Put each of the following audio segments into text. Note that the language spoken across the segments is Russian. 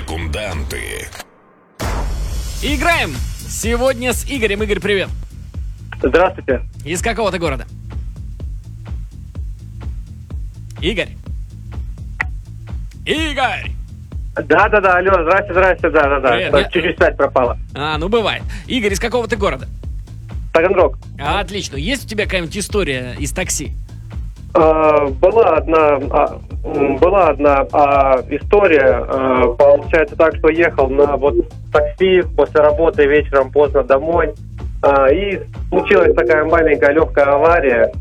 Секунданты. Играем сегодня с Игорем. Игорь, привет. Здравствуйте. Из какого ты города? Игорь. Игорь. Да, алло, здрасте, да. Привет. Чуть-чуть связь пропала. Ну бывает. Игорь, из какого ты города? Таганрог. Отлично. Есть у тебя какая-нибудь история из такси? Была одна история. Получается так, что ехал на такси после работы вечером поздно домой. И случилась такая маленькая легкая авария.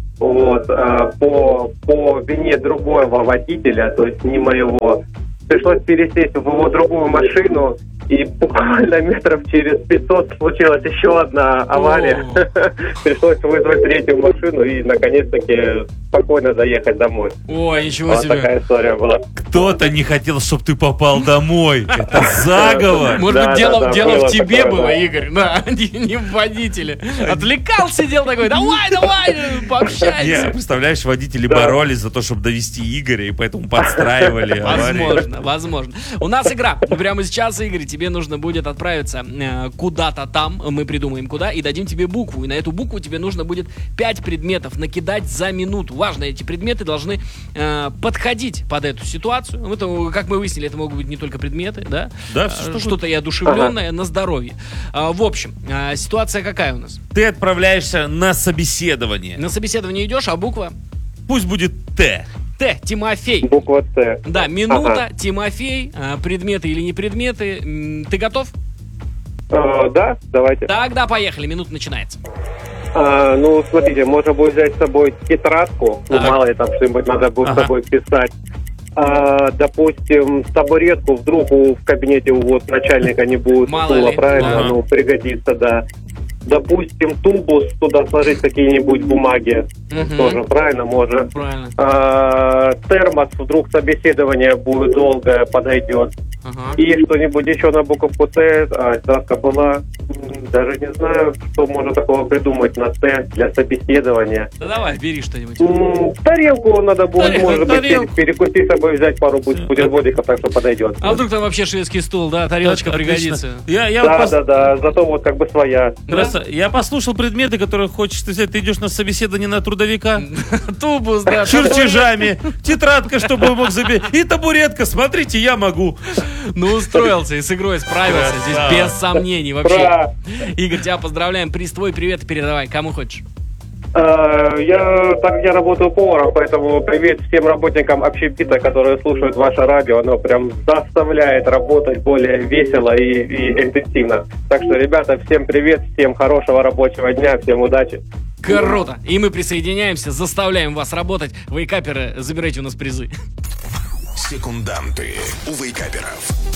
По вине другого водителя, то есть не моего. Пришлось пересесть в его другую машину, и буквально метров через 500 случилась еще одна авария. Пришлось вызвать третью машину и, наконец-таки, спокойно доехать домой. Ой, ничего себе. Такая история была. Кто-то не хотел, чтобы ты попал домой. Это заговор. Может быть, дело в тебе такое, было, да. Игорь, да, не в водителе. Отвлекал, сидел такой, давай, пообщайся. Представляешь, водители боролись за то, чтобы довести Игоря, и поэтому подстраивали аварии. Возможно. У нас игра. Прямо сейчас, Игорь, тебе нужно будет отправиться куда-то там, мы придумаем куда, и дадим тебе букву. И на эту букву тебе нужно будет 5 предметов накидать за минуту. Важно, эти предметы должны подходить под эту ситуацию. Это, как мы выяснили, это могут быть не только предметы, да? Да, все, что-то и одушевленное на здоровье. В общем, ситуация какая у нас? Ты отправляешься на собеседование. На собеседование идешь, а буква? Пусть будет Т. Т. Тимофей. Буква Т. Да, минута, Тимофей, предметы или не предметы. Ты готов? Да, давайте. Тогда поехали, минута начинается. Смотрите, можно будет взять с собой тетрадку. Мало ли там что-нибудь надо будет с собой писать. Допустим, табуретку, вдруг в кабинете у начальника не будет стула, правильно? Пригодится, да. Допустим, тубус, туда сложить какие-нибудь бумаги. Тоже правильно, можно. Правильно. Термос, вдруг собеседование будет долгое, подойдет. И что-нибудь еще на букву Т. Тетрадка была. Даже не знаю, что можно такого придумать на Т для собеседования. Да давай, бери что-нибудь. Тарелку надо будет, может быть, перекусить с собой, взять пару бутербродиков, так что подойдет. А вдруг там вообще шведский стул, да? Тарелочка пригодится. Да, зато как бы своя. Я послушал предметы, которые хочешь ты взять. Ты идешь на собеседование на трудовика. Тубус, да. Чертежами, тетрадка, чтобы мог забить. И табуретка, смотрите, я могу. Устроился и с игрой справился. Здесь без сомнений вообще. Игорь, тебя поздравляем. Приз твой, привет передавай. Кому хочешь? Я работаю поваром, поэтому привет всем работникам общепита, которые слушают ваше радио. Оно прям заставляет работать более весело и интенсивно. Так что, ребята, всем привет, всем хорошего рабочего дня, всем удачи. Круто! И мы присоединяемся, заставляем вас работать. Вейкаперы, забирайте у нас призы. Секунданты у вейкаперов.